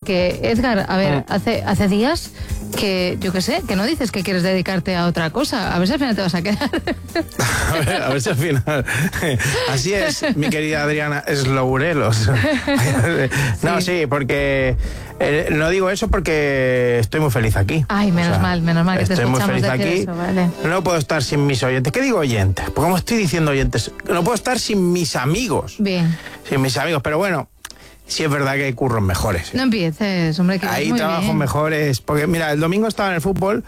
porque Edgar, a ver, hace días que, yo qué sé, que no dices que quieres dedicarte a otra cosa. A ver si al final te vas a quedar. A ver si al final. Así es, mi querida Adriana Eslourelos. No, sí, porque no digo eso porque estoy muy feliz aquí. Ay, menos mal que te estoy muy escuchamos feliz decir aquí. eso, vale. No puedo estar sin mis oyentes. ¿Qué digo oyentes? Porque como estoy diciendo oyentes, no puedo estar sin mis amigos. Bien. Sin mis amigos, pero bueno. Sí es verdad que hay curros mejores. No empieces, hombre, que hay muy trabajos bien. mejores. Porque mira, el domingo estaba en el fútbol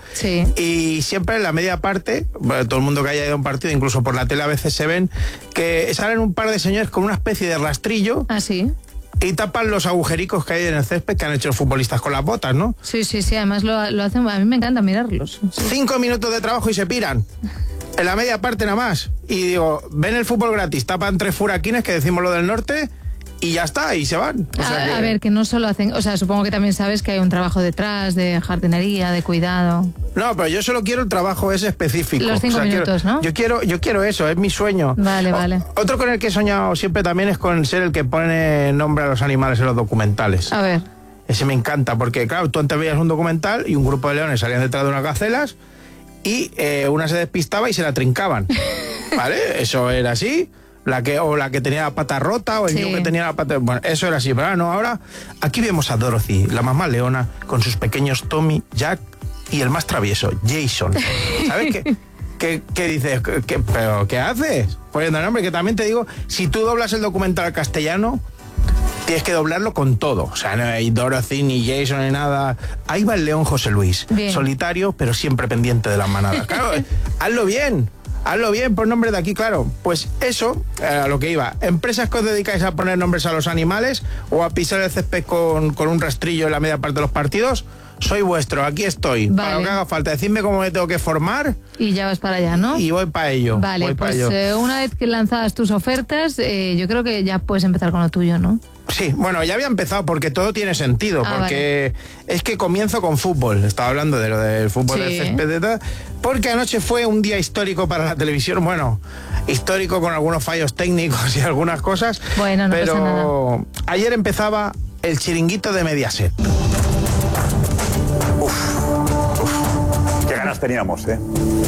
y siempre en la media parte, bueno, todo el mundo que haya ido a un partido, incluso por la tele a veces se ven, que salen un par de señores con una especie de rastrillo. Ah, sí. Y tapan los agujericos que hay en el césped que han hecho los futbolistas con las botas, ¿no? Sí, además lo hacen, a mí me encanta mirarlos. Sí. 5 minutos de trabajo y se piran. En la media parte nada más. Y digo, ven el fútbol gratis, tapan 3 furaquines, que decimos lo del norte, y ya está, y se van. O sea a ver, que no solo hacen, o sea, supongo que también sabes que hay un trabajo detrás de jardinería, de cuidado. No, pero yo solo quiero el trabajo ese específico. Los 5 minutos, ¿no? Yo quiero eso, es mi sueño. Vale. Otro con el que he soñado siempre también es con ser el que pone nombre a los animales en los documentales. A ver. Ese me encanta, porque claro, tú antes veías un documental y un grupo de leones salían detrás de unas gacelas y una se despistaba y se la trincaban. ¿Vale? Eso era así. La que tenía la pata rota o el niño que tenía la pata... Bueno, eso era así, pero ahora no, ahora aquí vemos a Dorothy, la mamá leona, con sus pequeños Tommy, Jack y el más travieso, Jason. ¿Sabes qué dices? ¿Pero qué haces? Poniendo el nombre, que también te digo, si tú doblas el documental al castellano, tienes que doblarlo con todo. O sea, no hay Dorothy, ni Jason, ni nada. Ahí va el león José Luis, solitario, pero siempre pendiente de las manadas. Claro, hazlo bien, por nombre de aquí, claro. Pues eso, a lo que iba. Empresas que os dedicáis a poner nombres a los animales o a pisar el césped con un rastrillo en la media parte de los partidos, soy vuestro, aquí estoy. Vale. Para lo que haga falta, decidme cómo me tengo que formar. Y ya vas para allá, ¿no? Y voy para ello. Vale, pues una vez que lanzadas tus ofertas, yo creo que ya puedes empezar con lo tuyo, ¿no? Sí, bueno, ya había empezado porque todo tiene sentido, porque es que comienzo con fútbol. Estaba hablando de lo del fútbol del césped, porque anoche fue un día histórico para la televisión. Bueno, histórico con algunos fallos técnicos y algunas cosas. Bueno, no pasa nada. Pero ayer empezaba el chiringuito de Mediaset. Qué ganas teníamos, ¿eh?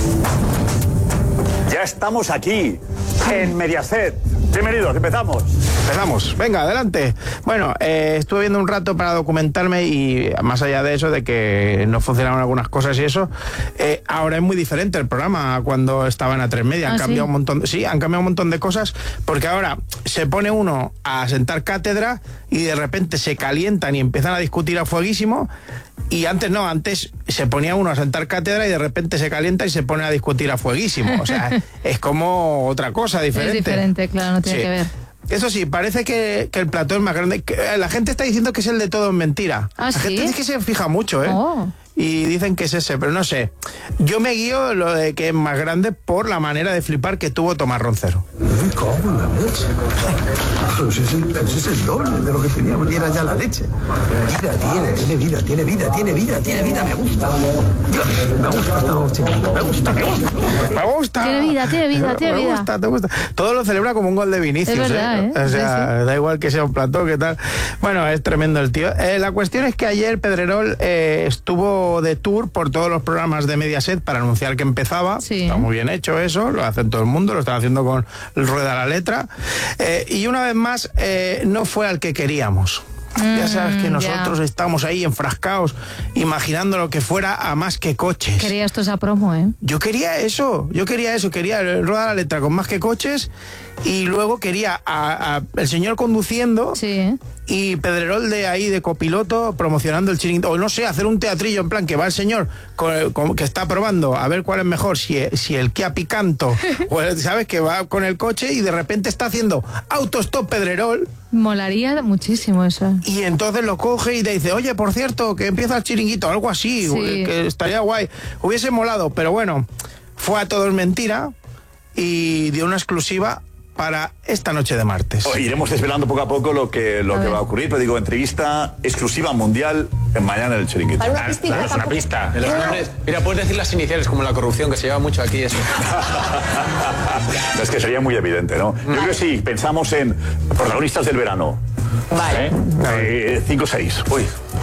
Ya estamos aquí, en Mediaset. Bienvenidos, empezamos. Venga, adelante. Bueno, estuve viendo un rato para documentarme y más allá de eso, de que no funcionaban algunas cosas y eso, ahora es muy diferente el programa a cuando estaban a A3 Media. Han cambiado un montón, han cambiado un montón de cosas, porque ahora se pone uno a sentar cátedra y de repente se calientan y empiezan a discutir a fueguísimo. Y antes no, antes se ponía uno a sentar cátedra y de repente se calienta y se pone a discutir a fueguísimo. O sea, es como otra cosa diferente. Es diferente, claro, no tiene que ver. Eso sí, parece que el plató es más grande. La gente está diciendo que es el de Todo es Mentira. ¿Ah, la sí? gente dice que se fija mucho, ¿eh? Oh. Y dicen que es ese, pero no sé. Yo me guío lo de que es más grande por la manera de flipar que tuvo Tomás Roncero. Me cago en la leche. Pues es el doble de lo que teníamos y era ya la leche. Tiene vida, me gusta. Me gusta. Tiene vida. Me gusta. Todo lo celebra como un gol de Vinicius. Es verdad, O sea, sí. Da igual que sea un plató, ¿qué tal? Bueno, es tremendo el tío. La cuestión es que ayer Pedrerol estuvo de tour por todos los programas de Mediaset para anunciar que empezaba. Está muy bien hecho eso, lo hace todo el mundo, lo están haciendo con el Rueda a la Letra. Y una vez más, no fue al que queríamos. Ya sabes que nosotros estamos ahí enfrascados, imaginando lo que fuera a Más que Coches. Querías toda esa promo, ¿eh? Yo quería el Rueda a la Letra con Más que Coches y luego quería el señor conduciendo y Pedrerol de ahí de copiloto promocionando el chiringuito, o no sé, hacer un teatrillo en plan que va el señor que está probando a ver cuál es mejor, si el Kia Picanto o sabes que va con el coche y de repente está haciendo autostop Pedrerol. Molaría muchísimo eso. Y entonces lo coge y te dice, oye, por cierto, que empieza el chiringuito, algo así, que estaría guay. Hubiese molado, pero bueno, fue a Todo es Mentira y dio una exclusiva para esta noche de martes. Iremos desvelando poco a poco lo que va a ocurrir, pero digo, entrevista exclusiva mundial mañana en el chiringuito. Claro, es una pista. En los nombres, mira, puedes decir las iniciales como la corrupción, que se lleva mucho aquí eso. Es que sería muy evidente, ¿no? Yo creo que sí, pensamos en protagonistas del verano. Vale. 5 o 6. Uy,